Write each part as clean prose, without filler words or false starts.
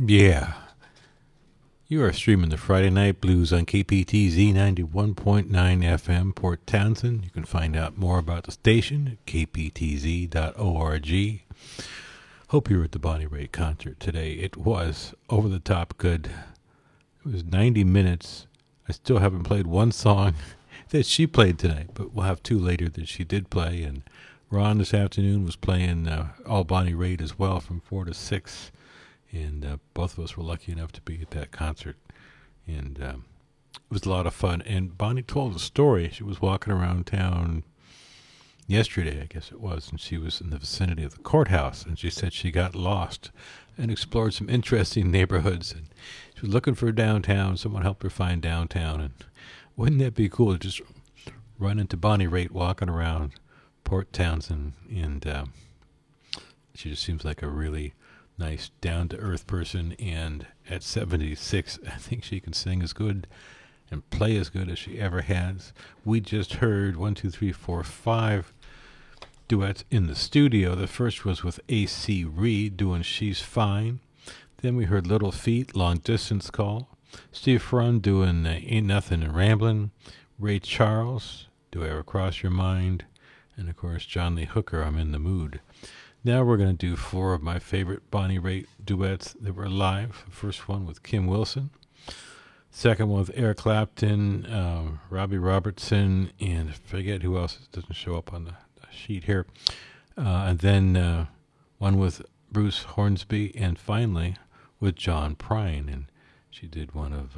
Yeah. You are streaming the Friday Night Blues on KPTZ 91.9 FM, Port Townsend. You can find out more about the station at kptz.org. Hope you were at the Bonnie Raitt concert today. It was over the top good. It was 90 minutes. I still haven't played one song that she played tonight, but we'll have two later that she did play. And Ron this afternoon was playing all Bonnie Raitt as well from 4 to 6. And both of us were lucky enough to be at that concert. And it was a lot of fun. And Bonnie told a story. She was walking around town yesterday, I guess it was, and she was in the vicinity of the courthouse. And she said she got lost and explored some interesting neighborhoods. And she was looking for downtown. Someone helped her find downtown. And wouldn't that be cool to just run into Bonnie Raitt walking around Port Townsend? And she just seems like a really nice, down-to-earth person, and at 76, I think she can sing as good and play as good as she ever has. We just heard 1, 2, 3, 4, 5 duets in the studio. The first was with A.C. Reed doing She's Fine. Then we heard Little Feat, Long Distance Call. Steve Frun doing Ain't Nothing and Ramblin'. Ray Charles, Do I Ever Cross Your Mind? And of course, John Lee Hooker, I'm in the Mood. Now we're going to do 4 of my favorite Bonnie Raitt duets that were live. The first one with Kim Wilson. Second one with Eric Clapton, Robbie Robertson, and I forget who else doesn't show up on the sheet here. And then one with Bruce Hornsby, and finally with John Prine. And she did one of,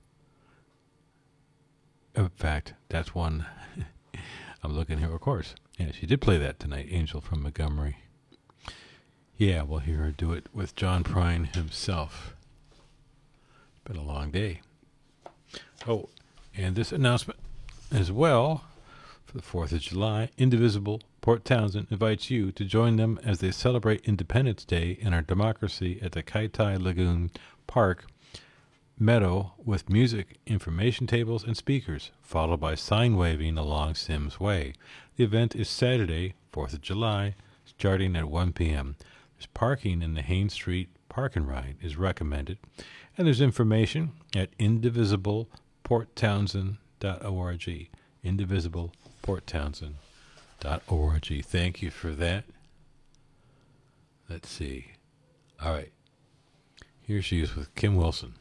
in fact, that's one I'm looking here, of course. Yeah, she did play that tonight, Angel from Montgomery. Yeah, we'll hear her do it with John Prine himself. It's been a long day. Oh, and this announcement as well, for the 4th of July, Indivisible Port Townsend invites you to join them as they celebrate Independence Day and our democracy at the Kaitai Lagoon Park Meadow with music, information tables, and speakers, followed by sign waving along Sims Way. The event is Saturday, 4th of July, starting at 1 p.m. Parking in the Haines Street Park and Ride is recommended, and there's information at indivisibleporttownsend.org. Indivisibleporttownsend.org. Thank you for that. Let's see. All right. Here she is with Kim Wilson.